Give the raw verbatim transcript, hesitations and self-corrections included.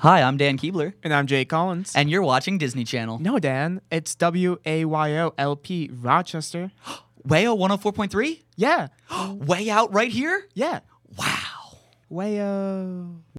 Hi, I'm Dan Keebler, And I'm Jay Collins. and you're watching Disney Channel. no, Dan, it's W A Y O L P Rochester. Wayo one oh four point three? Yeah, Way out right here? yeah. Wow. Wayo.